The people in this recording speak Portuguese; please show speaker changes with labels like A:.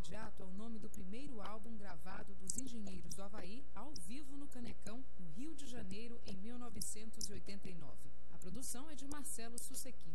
A: imediato é o nome do primeiro álbum gravado dos Engenheiros do Havaí ao vivo no Canecão, no Rio de Janeiro, em 1989. A produção é de Marcelo Sussequin.